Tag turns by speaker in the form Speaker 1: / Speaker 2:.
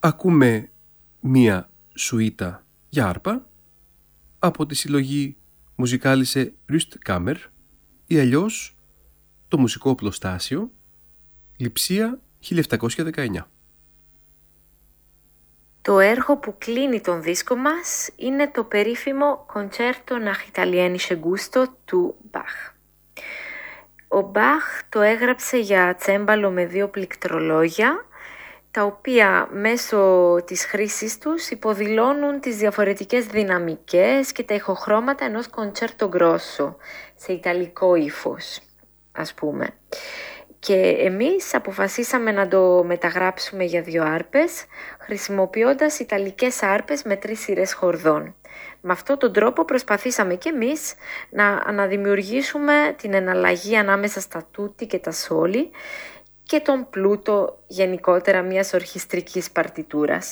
Speaker 1: ακούμε μία σουίτα για άρπα από τη συλλογή Musikalische Rustkammer ή αλλιώς το μουσικό οπλοστάσιο, Λειψία 1719.
Speaker 2: Το έργο που κλείνει τον δίσκο μας είναι το περίφημο Concerto nach Italienische Gusto του Bach. Ο Bach το έγραψε για τσέμπαλο με 2 πληκτρολόγια, τα οποία μέσω της χρήσης τους υποδηλώνουν τις διαφορετικές δυναμικές και τα ηχοχρώματα ενός concerto grosso, σε ιταλικό ύφος, ας πούμε. Και εμείς αποφασίσαμε να το μεταγράψουμε για 2 άρπες, χρησιμοποιώντας ιταλικές άρπες με 3 σειρές χορδών. Με αυτόν τον τρόπο προσπαθήσαμε κι εμείς να αναδημιουργήσουμε την εναλλαγή ανάμεσα στα τούτι και τα σόλι και τον πλούτο γενικότερα μιας ορχιστρικής παρτιτούρας.